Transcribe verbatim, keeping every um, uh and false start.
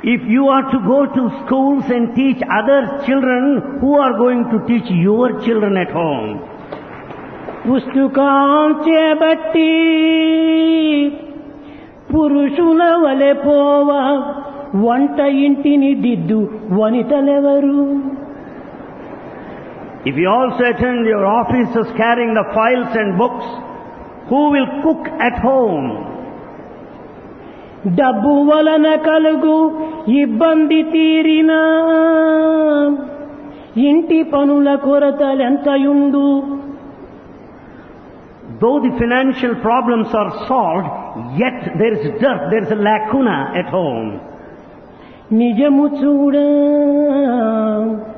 If you are to go to schools and teach other children, who are going to teach your children at home? పుస్తకాంచెబట్టి పురుషుల వలె పోవ వంట ఇంటిని దిద్దు వనితలెవరు? If you also attend your offices carrying the files and books, who will cook at home? డబ్బు వలన కలుగు ఇబ్బంది తీరినా ఇంటి పనుల కొరతలెంతయుండు? Though the financial problems are solved, yet there is dirt, there is a lacuna at home. నిజము చూడ